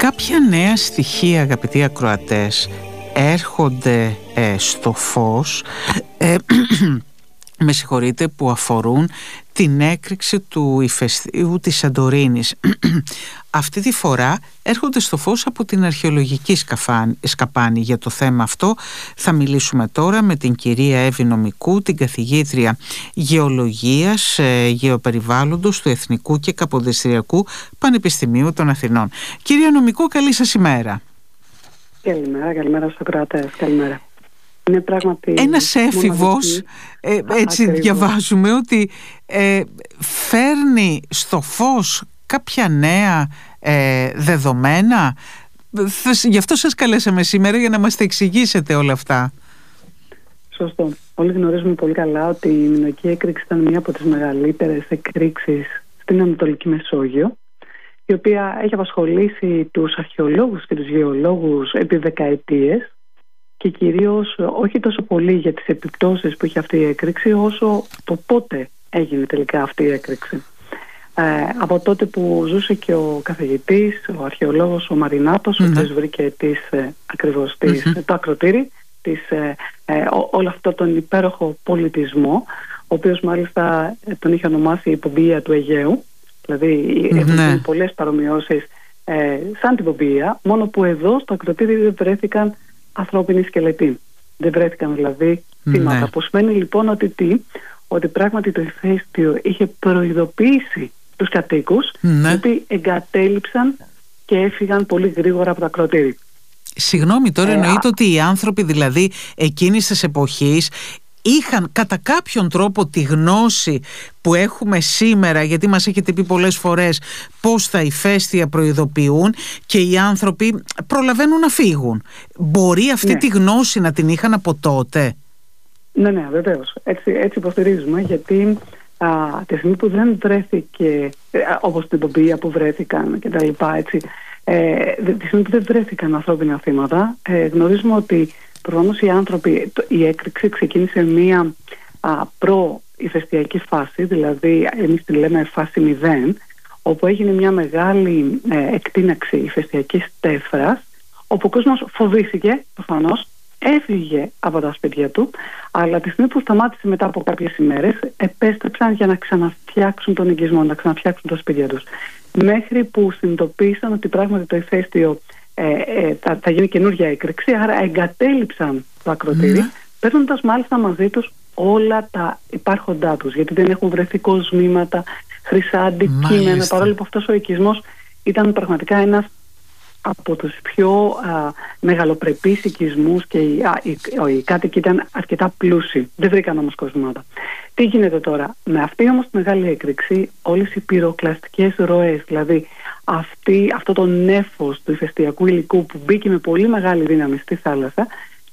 Κάποια νέα στοιχεία, αγαπητοί ακροατές, έρχονται στο φως, με συγχωρείτε, που αφορούν την έκρηξη του ηφαιστείου της Σαντορίνης. Αυτή τη φορά έρχονται στο φως από την αρχαιολογική σκαπάνη. Για το θέμα αυτό θα μιλήσουμε τώρα με την κυρία Εύη Νομικού, την καθηγήτρια Γεωλογίας, Γεωπεριβάλλοντος του Εθνικού και Καποδιστριακού Πανεπιστημίου των Αθηνών. Κυρία Νομικού, καλή σας ημέρα. Καλημέρα στους ακροατές, καλημέρα. Είναι πράγματι ένας έφηβος, έτσι διαβάζουμε, ότι φέρνει στο φως κάποια νέα δεδομένα. Γι' αυτό σας καλέσαμε σήμερα, για να μας τα εξηγήσετε όλα αυτά. Σωστό. Όλοι γνωρίζουμε πολύ καλά ότι η μinoική έκρηξη ήταν μία από τις μεγαλύτερες εκρήξεις στην Ανατολική Μεσόγειο, η οποία έχει απασχολήσει τους αρχαιολόγους και τους γεωλόγους επί δεκαετίες, και κυρίως όχι τόσο πολύ για τις επιπτώσεις που είχε αυτή η έκρηξη, όσο το πότε έγινε τελικά αυτή η έκρηξη. Από τότε που ζούσε και ο καθηγητής, ο αρχαιολόγος ο Μαρινάτος, ο οποίος βρήκε το ακροτήρι, όλο αυτό τον υπέροχο πολιτισμό, ο οποίος μάλιστα τον είχε ονομάσει η Πομπία του Αιγαίου, δηλαδή έχουν πολλές παρομοιώσεις σαν την Πομπία, μόνο που εδώ στο ακροτήρι δεν βρέθηκαν ανθρώπινοι σκελετοί. Δεν βρέθηκαν δηλαδή θύματα. Που σημαίνει λοιπόν ότι πράγματι το ηφαίστειο είχε προειδοποιήσει τους κατοίκους, ότι εγκατέλειψαν και έφυγαν πολύ γρήγορα από το ακροτήρι. Συγγνώμη, τώρα εννοείται ότι οι άνθρωποι δηλαδή εκείνης της εποχής είχαν κατά κάποιον τρόπο τη γνώση που έχουμε σήμερα, γιατί μας έχετε πει πολλές φορές πώς τα ηφαίστεια προειδοποιούν και οι άνθρωποι προλαβαίνουν να φύγουν. Μπορεί αυτή τη γνώση να την είχαν από τότε? Ναι, βεβαίως. Έτσι υποστηρίζουμε, γιατί τη στιγμή που δεν βρέθηκε, όπως την Πομπία που βρέθηκαν και τα λοιπά, τη στιγμή που δεν βρέθηκαν ανθρώπινα θύματα, γνωρίζουμε ότι προφανώς οι άνθρωποι, η έκρηξη ξεκίνησε μία προ-ηφαιστειακή φάση, δηλαδή εμείς τη λέμε φάση 0, όπου έγινε μια μεγάλη εκτείναξη ηφαιστειακής τέφρας, όπου ο κόσμος φοβήθηκε, προφανώς, έφυγε από τα σπίτια του, αλλά τη στιγμή που σταμάτησε μετά από κάποιες ημέρες, επέστρεψαν για να ξαναφτιάξουν τον οικισμό, να ξαναφτιάξουν τα σπίτια τους. Μέχρι που συνειδητοποίησαν ότι πράγματι το ηφαίστειο θα γίνει καινούργια έκρηξη, άρα εγκατέλειψαν το ακροτήρι, παίρνοντας μάλιστα μαζί τους όλα τα υπάρχοντά τους, γιατί δεν έχουν βρεθεί κοσμήματα, χρυσά αντικείμενα, παρόλο που αυτός ο οικισμός ήταν πραγματικά ένας από τους πιο μεγαλοπρεπείς οικισμούς και οι κάτοικοι ήταν αρκετά πλούσιοι. Δεν βρήκαν όμως κοσμήματα. Τι γίνεται τώρα? Με αυτή όμως τη μεγάλη έκρηξη, όλες οι πυροκλαστικές ροές, δηλαδή αυτό το νέφος του ηφαιστειακού υλικού που μπήκε με πολύ μεγάλη δύναμη στη θάλασσα,